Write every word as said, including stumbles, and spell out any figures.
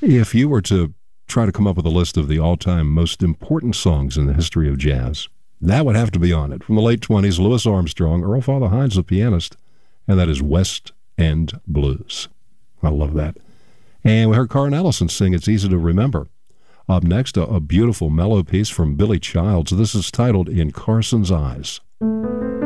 If you were to try to come up with a list of the all-time most important songs in the history of jazz, that would have to be on it. From the late twenties, Louis Armstrong, Earl Father Hines, the pianist, and that is West End Blues. I love that. And we heard Carl Ellison sing It's Easy to Remember. Up next, a, a beautiful mellow piece from Billy Childs. This is titled In Carson's Eyes.